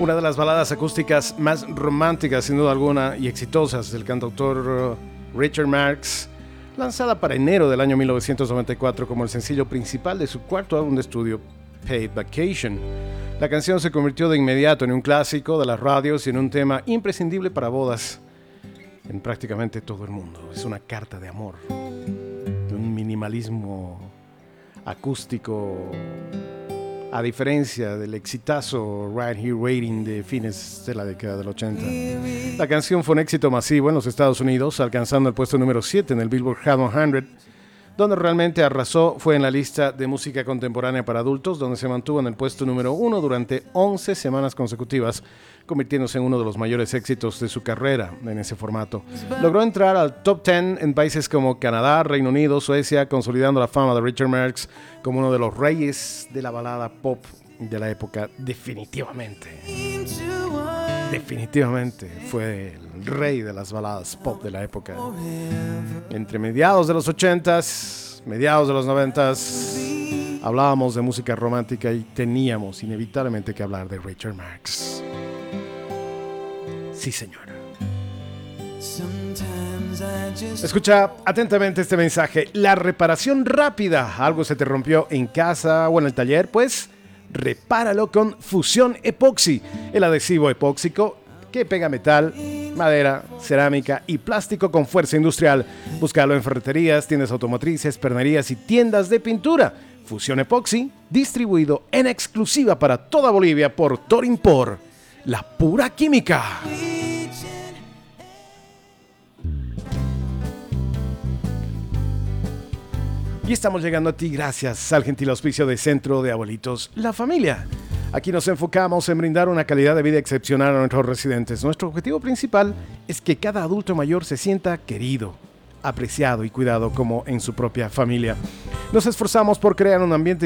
Una de las baladas acústicas más románticas, sin duda alguna, y exitosas del cantautor Richard Marx, lanzada para enero del año 1994 como el sencillo principal de su cuarto álbum de estudio, Paid Vacation. La canción se convirtió de inmediato en un clásico de las radios y en un tema imprescindible para bodas en prácticamente todo el mundo. Es una carta de amor, de un minimalismo acústico, a diferencia del exitazo Right Here Waiting de fines de la década del 80. La canción fue un éxito masivo en los Estados Unidos, alcanzando el puesto número 7 en el Billboard Hot 100. Donde realmente arrasó fue en la lista de música contemporánea para adultos, donde se mantuvo en el puesto número 1 durante 11 semanas consecutivas, convirtiéndose en uno de los mayores éxitos de su carrera en ese formato. Logró entrar al top 10 en países como Canadá, Reino Unido, Suecia, consolidando la fama de Richard Marx como uno de los reyes de la balada pop de la época. Definitivamente fue el rey de las baladas pop de la época. Entre mediados de los 80s, mediados de los 90s, hablábamos de música romántica y teníamos inevitablemente que hablar de Richard Marx. Sí, señor. Escucha atentamente este mensaje. La reparación rápida. ¿Algo se te rompió en casa o en el taller? Pues repáralo con Fusión Epoxy, el adhesivo epóxico que pega metal, madera, cerámica y plástico con fuerza industrial. Búscalo en ferreterías, tiendas automotrices, pernerías y tiendas de pintura. Fusión Epoxy, distribuido en exclusiva para toda Bolivia por Torimpor, la pura química. Y estamos llegando a ti gracias al gentil auspicio de Centro de Abuelitos La Familia. Aquí nos enfocamos en brindar una calidad de vida excepcional a nuestros residentes. Nuestro objetivo principal es que cada adulto mayor se sienta querido, apreciado y cuidado como en su propia familia. Nos esforzamos por crear un ambiente